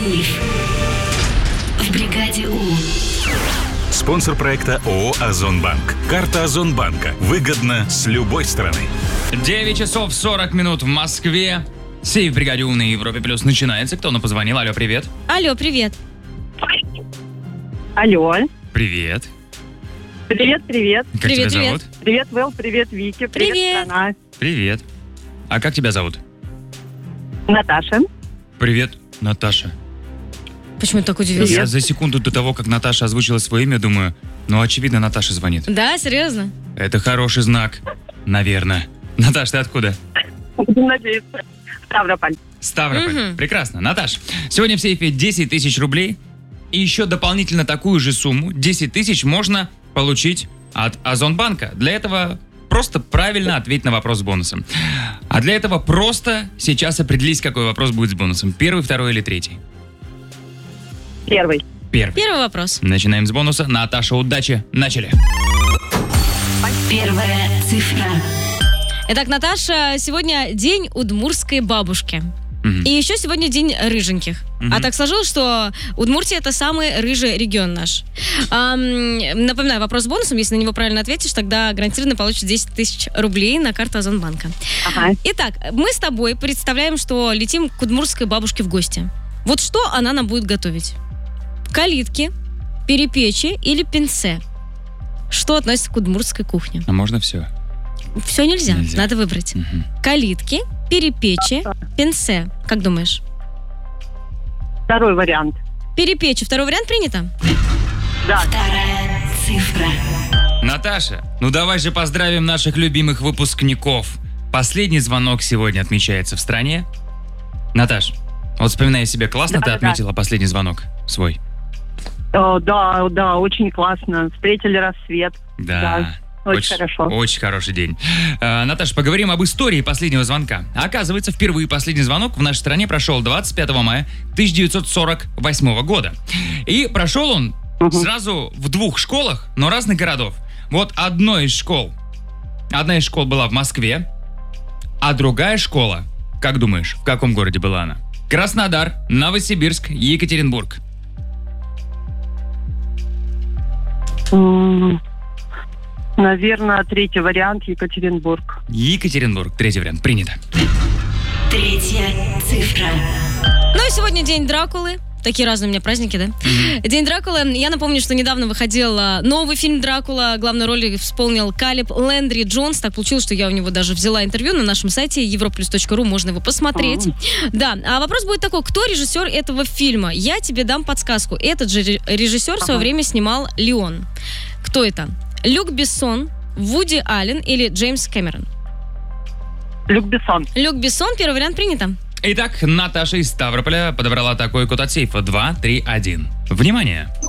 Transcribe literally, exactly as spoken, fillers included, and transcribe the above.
сейф в бригаде У. Спонсор проекта ООО «Озонбанк». Карта Озонбанка. Выгодно с любой стороны. девять часов сорок минут в Москве. Сейф в бригаде У на Европе Плюс начинается. Кто нам позвонил? Алло, привет. Алло, привет. Алло. Привет. Привет, привет. Как Привет, тебя привет. зовут? Привет, Вэл, привет, Витя. Привет, Привет. страна. Привет. А как тебя зовут? Наташа. Привет, Наташа. Почему ты так удивился? Я за секунду до того, как Наташа озвучила свое имя, думаю, ну, очевидно, Наташа звонит. Да, серьезно? Это хороший знак. Наверное. Наташ, ты откуда? Будем надеяться. Ставрополь. Ставрополь. Мгм. Прекрасно. Наташ, сегодня в сейфе десять тысяч рублей. И еще дополнительно такую же сумму, десять тысяч, можно получить от Озонбанка. Для этого просто правильно ответь на вопрос с бонусом. А для этого просто сейчас определись, какой вопрос будет с бонусом. Первый, второй или третий? Первый. Первый. Первый вопрос. Начинаем с бонуса. Наташа, удачи. Начали. Первая цифра. Итак, Наташа, сегодня день удмуртской бабушки. Мгм. И еще сегодня день рыженьких. Мгм. А так сложилось, что Удмуртия — это самый рыжий регион наш. Ам, напоминаю, вопрос с бонусом. Если на него правильно ответишь, тогда гарантированно получишь десять тысяч рублей на карту Озонбанка. Ага. Итак, мы с тобой представляем, что летим к удмуртской бабушке в гости. Вот что она нам будет готовить? Калитки, перепечи или пенсе? Что относится к удмуртской кухне? А можно все? Все нельзя, Нельзя. надо выбрать. Калитки, перепечи, пенсе. Как думаешь? Второй вариант. Перепечи. Второй вариант принято? Да. Вторая цифра. Наташа, ну давай же поздравим наших любимых выпускников. Последний звонок сегодня отмечается в стране. Наташ, вот вспоминая себе, классно Да, ты да, отметила последний звонок свой? О, да, да, очень классно. Встретили рассвет. Да. Очень хорошо. Очень хороший день. А, Наташ, поговорим об истории последнего звонка. Оказывается, впервые последний звонок в нашей стране прошел двадцать пятого мая тысяча девятьсот сорок восьмого года. И прошел он Мгм. сразу в двух школах, но разных городов. Вот одной из школ, одна из школ была в Москве, а другая школа, как думаешь, в каком городе была она? Краснодар, Новосибирск, Екатеринбург. М, Наверное, третий вариант Екатеринбург. Екатеринбург, третий вариант, принято. Третья цифра. Ну и сегодня день Дракулы. Такие разные у меня праздники, да? День Дракулы. Я напомню, что недавно выходил а, новый фильм «Дракула». Главную роль исполнил Калеб Лэндри Джонс. Так получилось, что я у него даже взяла интервью на нашем сайте европлюс точка ру. Можно его посмотреть. Да, а вопрос будет такой. Кто режиссер этого фильма? Я тебе дам подсказку. Этот же ре- режиссер в свое Ага. время снимал «Леон». Кто это? Люк Бессон, Вуди Аллен или Джеймс Кэмерон? Люк Бессон. Люк Бессон, первый вариант принято. Итак, Наташа из Ставрополя подобрала такой код от сейфа два три один. Внимание!